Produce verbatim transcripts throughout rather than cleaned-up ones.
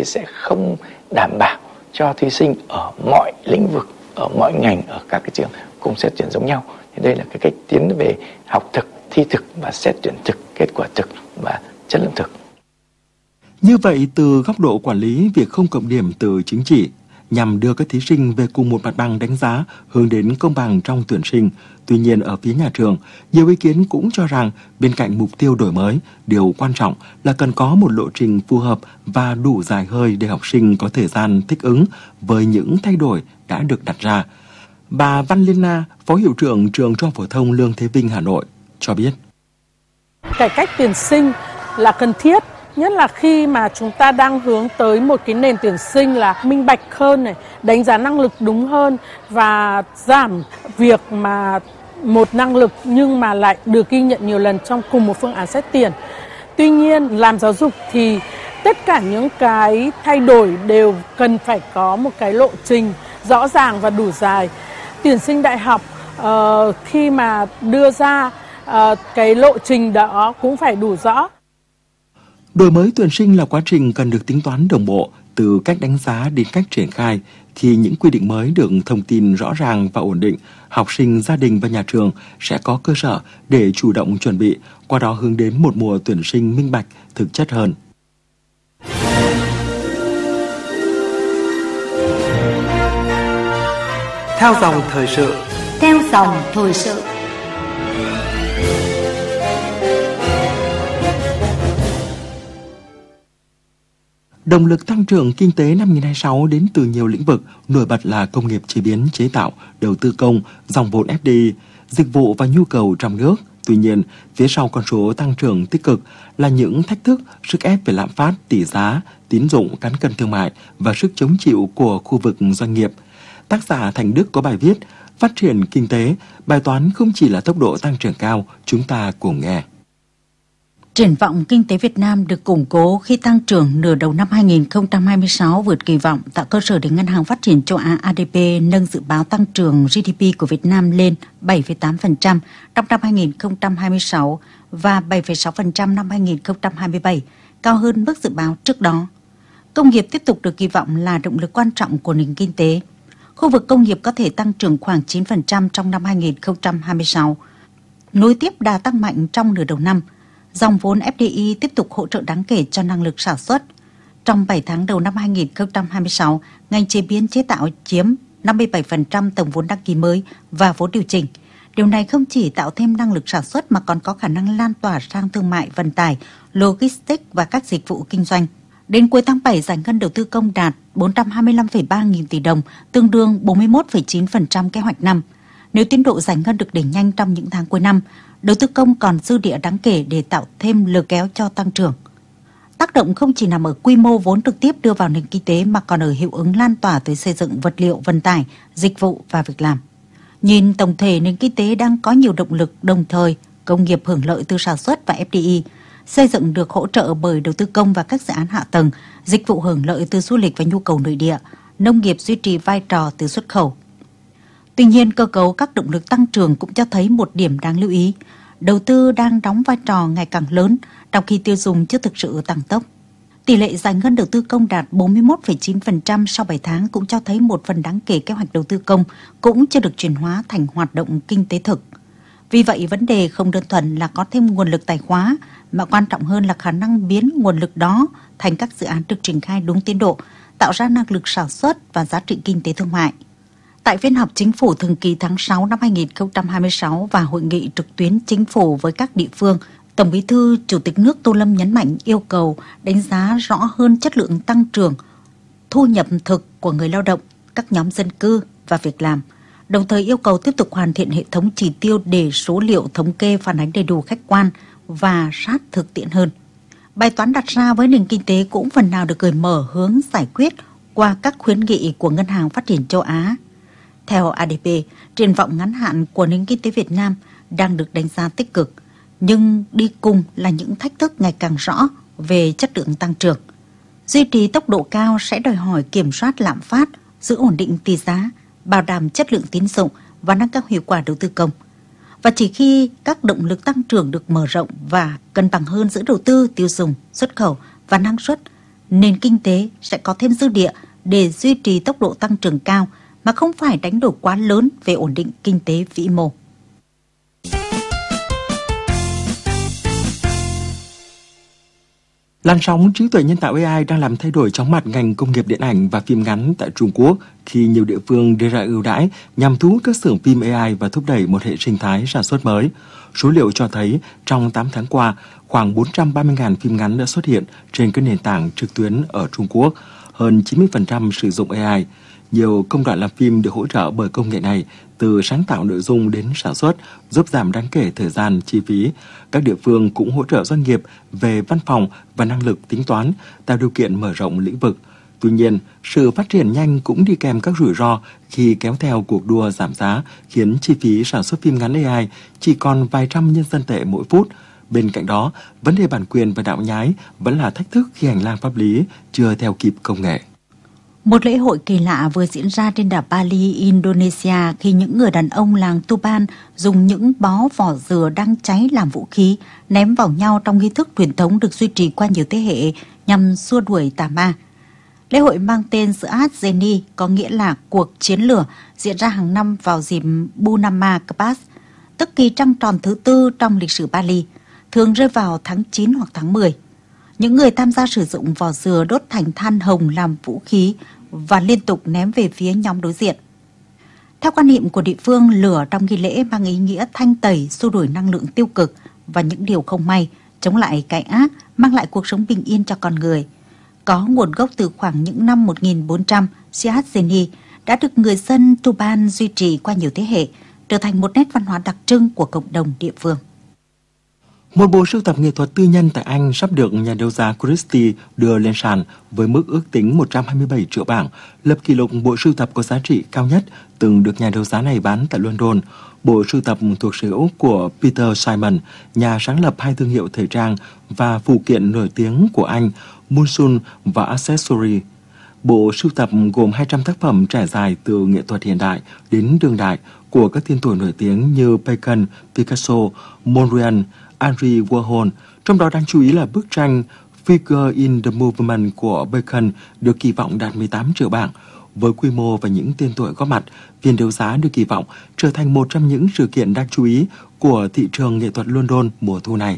thì sẽ không đảm bảo cho thí sinh ở mọi lĩnh vực, ở mọi ngành, ở các cái trường cùng xét tuyển giống nhau. Thì đây là cái cách tiến về học thực, thi thực và xét tuyển thực, kết quả thực và chất lượng thực. Như vậy, từ góc độ quản lý, việc không cộng điểm từ chứng chỉ nhằm đưa các thí sinh về cùng một mặt bằng đánh giá, hướng đến công bằng trong tuyển sinh. Tuy nhiên, ở phía nhà trường, nhiều ý kiến cũng cho rằng bên cạnh mục tiêu đổi mới, điều quan trọng là cần có một lộ trình phù hợp và đủ dài hơi để học sinh có thời gian thích ứng với những thay đổi đã được đặt ra. Bà Văn Liên Na, Phó Hiệu trưởng Trường Trung học phổ thông Lương Thế Vinh, Hà Nội cho biết. Cải cách tuyển sinh là cần thiết, nhất là khi mà chúng ta đang hướng tới một cái nền tuyển sinh là minh bạch hơn này, đánh giá năng lực đúng hơn và giảm việc mà một năng lực nhưng mà lại được ghi nhận nhiều lần trong cùng một phương án xét tuyển. Tuy nhiên, làm giáo dục thì tất cả những cái thay đổi đều cần phải có một cái lộ trình rõ ràng và đủ dài. Tuyển sinh đại học uh, khi mà đưa ra uh, cái lộ trình đó cũng phải đủ rõ. Đổi mới tuyển sinh là quá trình cần được tính toán đồng bộ, từ cách đánh giá đến cách triển khai. Khi những quy định mới được thông tin rõ ràng và ổn định, học sinh, gia đình và nhà trường sẽ có cơ sở để chủ động chuẩn bị, qua đó hướng đến một mùa tuyển sinh minh bạch, thực chất hơn. Theo dòng thời sự. Theo dòng thời sự. Động lực tăng trưởng kinh tế năm hai không hai sáu đến từ nhiều lĩnh vực, nổi bật là công nghiệp chế biến chế tạo, đầu tư công, dòng vốn ép đê i, dịch vụ và nhu cầu trong nước. Tuy nhiên, phía sau con số tăng trưởng tích cực là những thách thức, sức ép về lạm phát, tỷ giá, tín dụng, cán cân thương mại và sức chống chịu của khu vực doanh nghiệp. Tác giả Thành Đức có bài viết Phát triển kinh tế, bài toán không chỉ là tốc độ tăng trưởng cao, chúng ta cùng nghe. Triển vọng kinh tế Việt Nam được củng cố khi tăng trưởng nửa đầu năm hai không hai sáu vượt kỳ vọng, tạo cơ sở để Ngân hàng Phát triển Châu Á A D B nâng dự báo tăng trưởng G D P của Việt Nam lên bảy phẩy tám phần trăm trong năm hai không hai sáu và bảy phẩy sáu phần trăm năm hai không hai bảy, cao hơn mức dự báo trước đó. Công nghiệp tiếp tục được kỳ vọng là động lực quan trọng của nền kinh tế. Khu vực công nghiệp có thể tăng trưởng khoảng chín phần trăm trong năm hai không hai sáu. Nối tiếp đà tăng mạnh trong nửa đầu năm, dòng vốn ép đê i tiếp tục hỗ trợ đáng kể cho năng lực sản xuất. Trong bảy tháng đầu năm hai không hai sáu, ngành chế biến chế tạo chiếm năm mươi bảy phần trăm tổng vốn đăng ký mới và vốn điều chỉnh. Điều này không chỉ tạo thêm năng lực sản xuất mà còn có khả năng lan tỏa sang thương mại, vận tải, logistics và các dịch vụ kinh doanh. Đến cuối tháng bảy, giải ngân đầu tư công đạt bốn trăm hai mươi lăm phẩy ba nghìn tỷ đồng, tương đương bốn mươi mốt phẩy chín phần trăm kế hoạch năm. Nếu tiến độ giải ngân được đẩy nhanh trong những tháng cuối năm, đầu tư công còn dư địa đáng kể để tạo thêm lực kéo cho tăng trưởng. Tác động không chỉ nằm ở quy mô vốn trực tiếp đưa vào nền kinh tế mà còn ở hiệu ứng lan tỏa tới xây dựng, vật liệu, vận tải, dịch vụ và việc làm. Nhìn tổng thể, nền kinh tế đang có nhiều động lực, đồng thời công nghiệp hưởng lợi từ sản xuất và ép đê i, xây dựng được hỗ trợ bởi đầu tư công và các dự án hạ tầng, dịch vụ hưởng lợi từ du lịch và nhu cầu nội địa, nông nghiệp duy trì vai trò từ xuất khẩu. Tuy nhiên, cơ cấu các động lực tăng trưởng cũng cho thấy một điểm đáng lưu ý. Đầu tư đang đóng vai trò ngày càng lớn, trong khi tiêu dùng chưa thực sự tăng tốc. Tỷ lệ giải ngân đầu tư công đạt bốn mươi mốt phẩy chín phần trăm sau bảy tháng cũng cho thấy một phần đáng kể kế hoạch đầu tư công cũng chưa được chuyển hóa thành hoạt động kinh tế thực. Vì vậy, vấn đề không đơn thuần là có thêm nguồn lực tài khóa, mà quan trọng hơn là khả năng biến nguồn lực đó thành các dự án được triển khai đúng tiến độ, tạo ra năng lực sản xuất và giá trị kinh tế thương mại. Tại phiên họp chính phủ thường kỳ tháng sáu năm hai không hai sáu và hội nghị trực tuyến chính phủ với các địa phương, Tổng Bí thư Chủ tịch nước Tô Lâm nhấn mạnh yêu cầu đánh giá rõ hơn chất lượng tăng trưởng, thu nhập thực của người lao động, các nhóm dân cư và việc làm, đồng thời yêu cầu tiếp tục hoàn thiện hệ thống chỉ tiêu để số liệu thống kê phản ánh đầy đủ, khách quan và sát thực tiễn hơn. Bài toán đặt ra với nền kinh tế cũng phần nào được cởi mở hướng giải quyết qua các khuyến nghị của Ngân hàng Phát triển Châu Á. Theo a đê pê, triển vọng ngắn hạn của nền kinh tế Việt Nam đang được đánh giá tích cực, nhưng đi cùng là những thách thức ngày càng rõ về chất lượng tăng trưởng. Duy trì tốc độ cao sẽ đòi hỏi kiểm soát lạm phát, giữ ổn định tỷ giá, bảo đảm chất lượng tín dụng và nâng cao hiệu quả đầu tư công. Và chỉ khi các động lực tăng trưởng được mở rộng và cân bằng hơn giữa đầu tư, tiêu dùng, xuất khẩu và năng suất, nền kinh tế sẽ có thêm dư địa để duy trì tốc độ tăng trưởng cao mà không phải đánh đổi quá lớn về ổn định kinh tế vĩ mô. Làn sóng trí tuệ nhân tạo a i đang làm thay đổi chóng mặt ngành công nghiệp điện ảnh và phim ngắn tại Trung Quốc khi nhiều địa phương đưa ra ưu đãi nhằm thu hút các xưởng phim a i và thúc đẩy một hệ sinh thái sản xuất mới. Số liệu cho thấy trong tám tháng qua, khoảng bốn trăm ba mươi nghìn phim ngắn đã xuất hiện trên các nền tảng trực tuyến ở Trung Quốc, hơn chín mươi phần trăm sử dụng a i. Nhiều công đoạn làm phim được hỗ trợ bởi công nghệ này, từ sáng tạo nội dung đến sản xuất, giúp giảm đáng kể thời gian, chi phí. Các địa phương cũng hỗ trợ doanh nghiệp về văn phòng và năng lực tính toán, tạo điều kiện mở rộng lĩnh vực. Tuy nhiên, sự phát triển nhanh cũng đi kèm các rủi ro khi kéo theo cuộc đua giảm giá, khiến chi phí sản xuất phim ngắn a i chỉ còn vài trăm nhân dân tệ mỗi phút. Bên cạnh đó, vấn đề bản quyền và đạo nhái vẫn là thách thức khi hành lang pháp lý chưa theo kịp công nghệ. Một lễ hội kỳ lạ vừa diễn ra trên đảo Bali, Indonesia khi những người đàn ông làng Tuban dùng những bó vỏ dừa đang cháy làm vũ khí ném vào nhau trong nghi thức truyền thống được duy trì qua nhiều thế hệ nhằm xua đuổi tà ma. Lễ hội mang tên Seat Geni có nghĩa là cuộc chiến lửa, diễn ra hàng năm vào dịp Purnama Kapas, tức kỳ trăng tròn thứ tư trong lịch sử Bali, thường rơi vào tháng chín hoặc tháng mười. Những người tham gia sử dụng vỏ dừa đốt thành than hồng làm vũ khí và liên tục ném về phía nhóm đối diện. Theo quan niệm của địa phương, lửa trong nghi lễ mang ý nghĩa thanh tẩy, xua đuổi năng lượng tiêu cực và những điều không may, chống lại cái ác, mang lại cuộc sống bình yên cho con người. Có nguồn gốc từ khoảng những năm một nghìn bốn trăm, Seat Geni đã được người dân Tuban duy trì qua nhiều thế hệ, trở thành một nét văn hóa đặc trưng của cộng đồng địa phương. Một bộ sưu tập nghệ thuật tư nhân tại Anh sắp được nhà đấu giá Christie đưa lên sàn với mức ước tính một trăm hai mươi bảy triệu bảng, lập kỷ lục bộ sưu tập có giá trị cao nhất từng được nhà đấu giá này bán tại London. Bộ sưu tập thuộc sở hữu của Peter Simon, nhà sáng lập hai thương hiệu thời trang và phụ kiện nổi tiếng của Anh, Monsoon và Accessory. Bộ sưu tập gồm hai trăm tác phẩm trải dài từ nghệ thuật hiện đại đến đương đại của các tên tuổi nổi tiếng như Bacon, Picasso, Mondrian, Andy Warhol, trong đó đáng chú ý là bức tranh Figure in the Movement của Bacon được kỳ vọng đạt mười tám triệu bảng. Với quy mô và những tên tuổi góp mặt, phiên đấu giá được kỳ vọng trở thành một trong những sự kiện đáng chú ý của thị trường nghệ thuật London mùa thu này.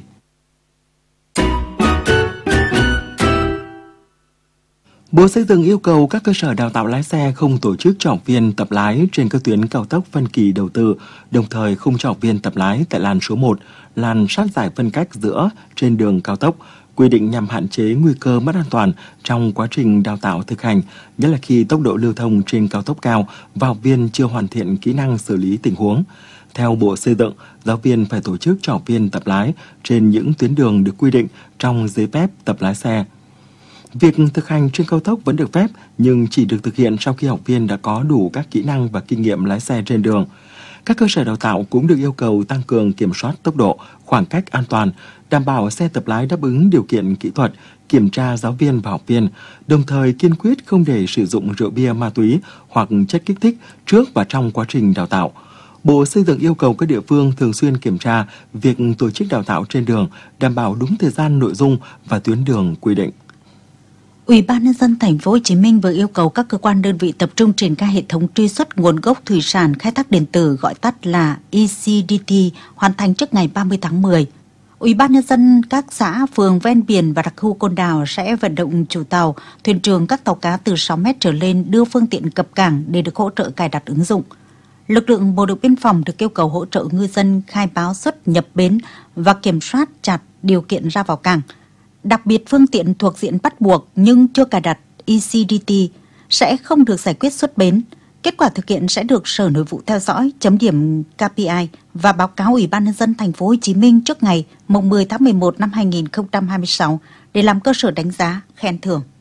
Bộ Xây dựng yêu cầu các cơ sở đào tạo lái xe không tổ chức cho học viên tập lái trên các tuyến cao tốc phân kỳ đầu tư, đồng thời không cho học viên tập lái tại làn số một, làn sát giải phân cách giữa trên đường cao tốc. Quy định nhằm hạn chế nguy cơ mất an toàn trong quá trình đào tạo thực hành, nhất là khi tốc độ lưu thông trên cao tốc cao và học viên chưa hoàn thiện kỹ năng xử lý tình huống. Theo Bộ Xây dựng, giáo viên phải tổ chức cho học viên tập lái trên những tuyến đường được quy định trong giấy phép tập lái xe. Việc thực hành trên cao tốc vẫn được phép, nhưng chỉ được thực hiện sau khi học viên đã có đủ các kỹ năng và kinh nghiệm lái xe trên đường. Các cơ sở đào tạo cũng được yêu cầu tăng cường kiểm soát tốc độ, khoảng cách an toàn, đảm bảo xe tập lái đáp ứng điều kiện kỹ thuật, kiểm tra giáo viên và học viên, đồng thời kiên quyết không để sử dụng rượu bia, ma túy hoặc chất kích thích trước và trong quá trình đào tạo. Bộ Xây dựng yêu cầu các địa phương thường xuyên kiểm tra việc tổ chức đào tạo trên đường, đảm bảo đúng thời gian, nội dung và tuyến đường quy định. Ủy ban nhân dân thành phố Hồ Chí Minh vừa yêu cầu các cơ quan đơn vị tập trung triển khai hệ thống truy xuất nguồn gốc thủy sản khai thác điện tử gọi tắt là e C D T hoàn thành trước ngày ba mươi tháng mười. Ủy ban nhân dân các xã, phường ven biển và đặc khu Côn Đảo sẽ vận động chủ tàu, thuyền trưởng các tàu cá từ sáu mét trở lên đưa phương tiện cập cảng để được hỗ trợ cài đặt ứng dụng. Lực lượng bộ đội biên phòng được yêu cầu hỗ trợ ngư dân khai báo xuất nhập bến và kiểm soát chặt điều kiện ra vào cảng. Đặc biệt, phương tiện thuộc diện bắt buộc nhưng chưa cài đặt e C D T sẽ không được giải quyết xuất bến. Kết quả thực hiện sẽ được Sở Nội vụ theo dõi, chấm điểm K P I và báo cáo Ủy ban nhân dân thành phố Hồ Chí Minh trước ngày mười tháng mười một năm hai nghìn không trăm hai mươi sáu để làm cơ sở đánh giá, khen thưởng.